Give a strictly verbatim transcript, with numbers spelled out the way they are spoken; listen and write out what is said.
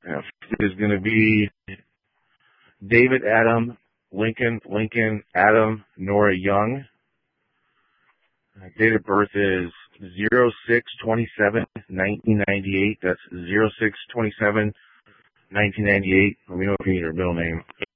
Uh, is going to be David Adam, Lincoln, Lincoln, Adam, Nora Young. Uh, date of birth is zero six twenty-seven nineteen ninety-eight. That's zero six twenty-seven nineteen ninety-eight. Let me know if you need her middle name.